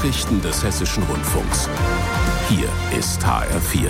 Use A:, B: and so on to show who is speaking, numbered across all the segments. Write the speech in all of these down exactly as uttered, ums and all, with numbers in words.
A: Nachrichten des Hessischen Rundfunks. Hier ist H R vier.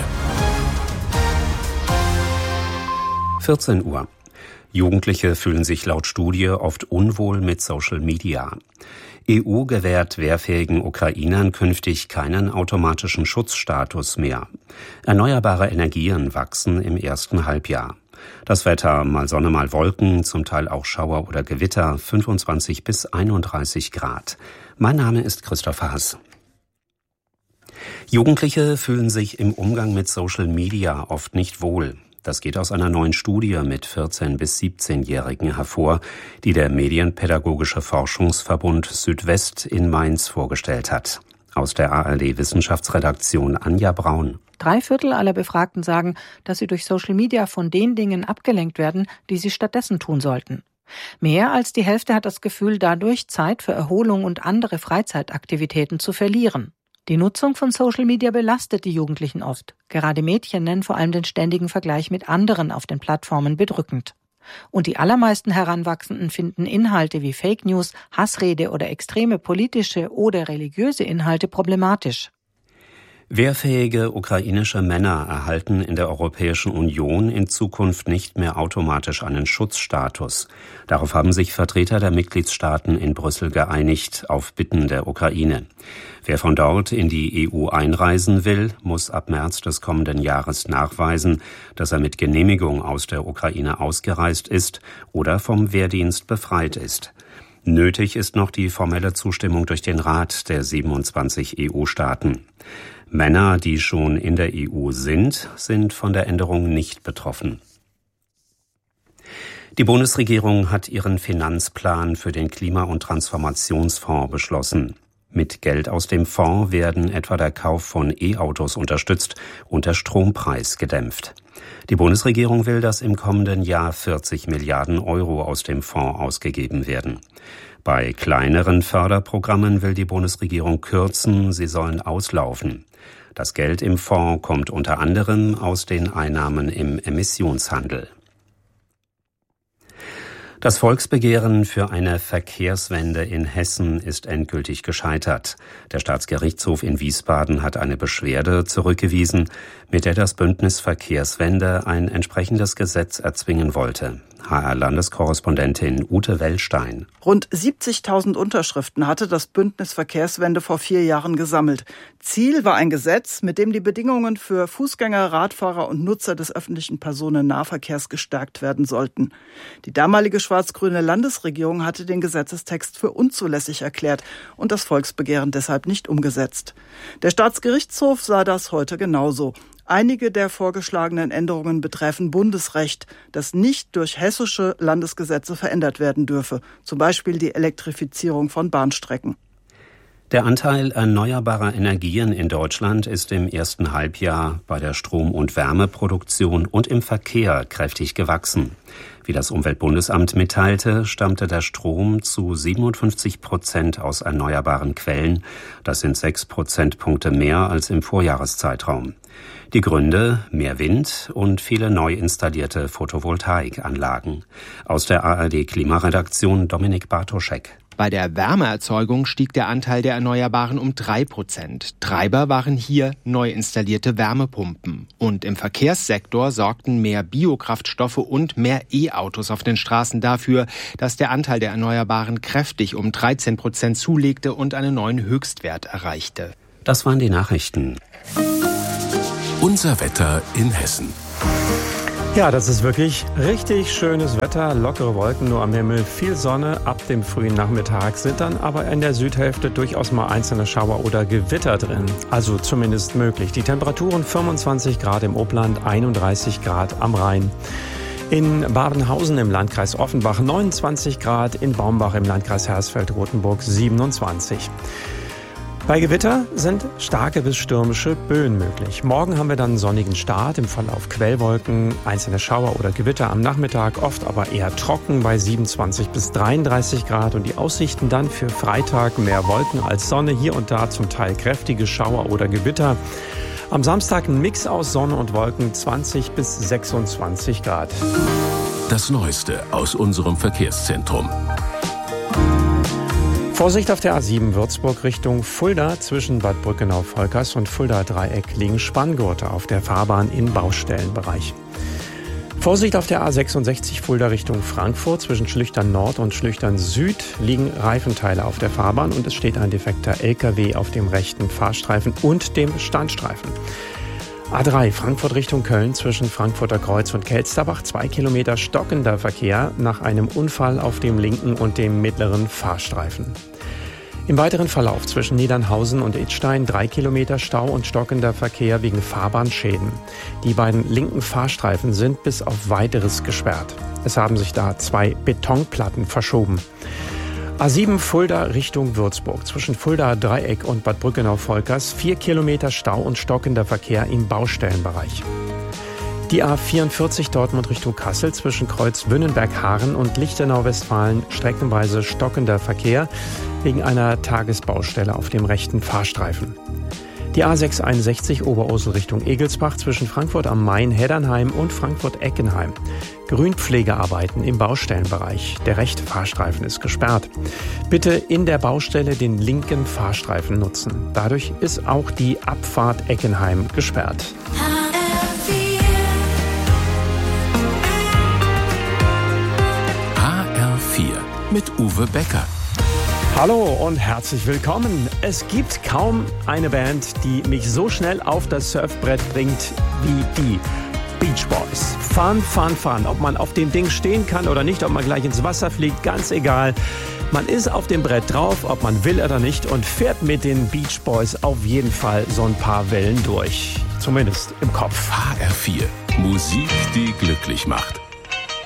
B: vierzehn Uhr. Jugendliche fühlen sich laut Studie oft unwohl mit Social Media. E U gewährt wehrfähigen Ukrainern künftig keinen automatischen Schutzstatus mehr. Erneuerbare Energien wachsen im ersten Halbjahr. Das Wetter, mal Sonne, mal Wolken, zum Teil auch Schauer oder Gewitter, fünfundzwanzig bis einunddreißig Grad. Mein Name ist Christopher Hass. Jugendliche fühlen sich im Umgang mit Social Media oft nicht wohl. Das geht aus einer neuen Studie mit vierzehn- bis siebzehnjährigen hervor, die der Medienpädagogische Forschungsverbund Südwest in Mainz vorgestellt hat. Aus der A R D-Wissenschaftsredaktion Anja Braun.
C: Drei Viertel aller Befragten sagen, dass sie durch Social Media von den Dingen abgelenkt werden, die sie stattdessen tun sollten. Mehr als die Hälfte hat das Gefühl, dadurch Zeit für Erholung und andere Freizeitaktivitäten zu verlieren. Die Nutzung von Social Media belastet die Jugendlichen oft. Gerade Mädchen nennen vor allem den ständigen Vergleich mit anderen auf den Plattformen bedrückend. Und die allermeisten Heranwachsenden finden Inhalte wie Fake News, Hassrede oder extreme politische oder religiöse Inhalte problematisch.
B: Wehrfähige ukrainische Männer erhalten in der Europäischen Union in Zukunft nicht mehr automatisch einen Schutzstatus. Darauf haben sich Vertreter der Mitgliedstaaten in Brüssel geeinigt, auf Bitten der Ukraine. Wer von dort in die E U einreisen will, muss ab März des kommenden Jahres nachweisen, dass er mit Genehmigung aus der Ukraine ausgereist ist oder vom Wehrdienst befreit ist. Nötig ist noch die formelle Zustimmung durch den Rat der siebenundzwanzig E U-Staaten. Männer, die schon in der E U sind, sind von der Änderung nicht betroffen. Die Bundesregierung hat ihren Finanzplan für den Klima- und Transformationsfonds beschlossen. Mit Geld aus dem Fonds werden etwa der Kauf von E-Autos unterstützt und der Strompreis gedämpft. Die Bundesregierung will, dass im kommenden Jahr vierzig Milliarden Euro aus dem Fonds ausgegeben werden. Bei kleineren Förderprogrammen will die Bundesregierung kürzen, sie sollen auslaufen. Das Geld im Fonds kommt unter anderem aus den Einnahmen im Emissionshandel. Das Volksbegehren für eine Verkehrswende in Hessen ist endgültig gescheitert. Der Staatsgerichtshof in Wiesbaden hat eine Beschwerde zurückgewiesen, mit der das Bündnis Verkehrswende ein entsprechendes Gesetz erzwingen wollte. H R-Landeskorrespondentin Ute Wellstein.
D: Rund siebzigtausend Unterschriften hatte das Bündnis Verkehrswende vor vier Jahren gesammelt. Ziel war ein Gesetz, mit dem die Bedingungen für Fußgänger, Radfahrer und Nutzer des öffentlichen Personennahverkehrs gestärkt werden sollten. Die damalige schwarz-grüne Landesregierung hatte den Gesetzestext für unzulässig erklärt und das Volksbegehren deshalb nicht umgesetzt. Der Staatsgerichtshof sah das heute genauso. Einige der vorgeschlagenen Änderungen betreffen Bundesrecht, das nicht durch hessische Landesgesetze verändert werden dürfe, zum Beispiel die Elektrifizierung von Bahnstrecken.
B: Der Anteil erneuerbarer Energien in Deutschland ist im ersten Halbjahr bei der Strom- und Wärmeproduktion und im Verkehr kräftig gewachsen. Wie das Umweltbundesamt mitteilte, stammte der Strom zu siebenundfünfzig Prozent aus erneuerbaren Quellen. Das sind sechs Prozentpunkte mehr als im Vorjahreszeitraum. Die Gründe: mehr Wind und viele neu installierte Photovoltaikanlagen. Aus der A R D-Klimaredaktion Dominik Bartoschek.
E: Bei der Wärmeerzeugung stieg der Anteil der Erneuerbaren um drei Prozent. Treiber waren hier neu installierte Wärmepumpen. Und im Verkehrssektor sorgten mehr Biokraftstoffe und mehr E-Autos auf den Straßen dafür, dass der Anteil der Erneuerbaren kräftig um dreizehn Prozent zulegte und einen neuen Höchstwert erreichte.
B: Das waren die Nachrichten.
A: Unser Wetter in Hessen.
F: Ja, das ist wirklich richtig schönes Wetter, lockere Wolken nur am Himmel, viel Sonne ab dem frühen Nachmittag, sind dann aber in der Südhälfte durchaus mal einzelne Schauer oder Gewitter drin, also zumindest möglich. Die Temperaturen fünfundzwanzig Grad im Obland, einunddreißig Grad am Rhein. In Babenhausen im Landkreis Offenbach neunundzwanzig Grad, in Baumbach im Landkreis Hersfeld-Rotenburg siebenundzwanzig. Bei Gewitter sind starke bis stürmische Böen möglich. Morgen haben wir dann einen sonnigen Start, im Verlauf Quellwolken, einzelne Schauer oder Gewitter am Nachmittag, oft aber eher trocken bei siebenundzwanzig bis dreiunddreißig Grad. Und die Aussichten dann für Freitag: mehr Wolken als Sonne, hier und da zum Teil kräftige Schauer oder Gewitter. Am Samstag ein Mix aus Sonne und Wolken, zwanzig bis sechsundzwanzig Grad.
A: Das Neueste aus unserem Verkehrszentrum.
F: Vorsicht auf der A sieben Würzburg Richtung Fulda. Zwischen Bad Brückenau-Volkers und Fulda-Dreieck liegen Spanngurte auf der Fahrbahn im Baustellenbereich. Vorsicht auf der A sechsundsechzig Fulda Richtung Frankfurt. Zwischen Schlüchtern Nord und Schlüchtern Süd liegen Reifenteile auf der Fahrbahn und es steht ein defekter L K W auf dem rechten Fahrstreifen und dem Standstreifen. A drei Frankfurt Richtung Köln zwischen Frankfurter Kreuz und Kelsterbach. Zwei Kilometer stockender Verkehr nach einem Unfall auf dem linken und dem mittleren Fahrstreifen. Im weiteren Verlauf zwischen Niedernhausen und Idstein drei Kilometer Stau und stockender Verkehr wegen Fahrbahnschäden. Die beiden linken Fahrstreifen sind bis auf Weiteres gesperrt. Es haben sich da zwei Betonplatten verschoben. A sieben Fulda Richtung Würzburg. Zwischen Fulda Dreieck und Bad Brückenau-Volkers vier Kilometer Stau und stockender Verkehr im Baustellenbereich. Die A vierundvierzig Dortmund Richtung Kassel zwischen Kreuz Wünnenberg-Haaren und Lichtenau-Westfalen streckenweise stockender Verkehr wegen einer Tagesbaustelle auf dem rechten Fahrstreifen. Die A sechshunderteinundsechzig Oberursel Richtung Egelsbach zwischen Frankfurt am Main, Heddernheim und Frankfurt-Eckenheim. Grünpflegearbeiten im Baustellenbereich. Der rechte Fahrstreifen ist gesperrt. Bitte in der Baustelle den linken Fahrstreifen nutzen. Dadurch ist auch die Abfahrt Eckenheim gesperrt.
A: H R vier mit Uwe Becker.
F: Hallo und herzlich willkommen. Es gibt kaum eine Band, die mich so schnell auf das Surfbrett bringt wie die Beach Boys. Fun, fun, fun. Ob man auf dem Ding stehen kann oder nicht, ob man gleich ins Wasser fliegt, ganz egal. Man ist auf dem Brett drauf, ob man will oder nicht, und fährt mit den Beach Boys auf jeden Fall so ein paar Wellen durch. Zumindest im Kopf.
A: H R vier. Musik, die glücklich macht.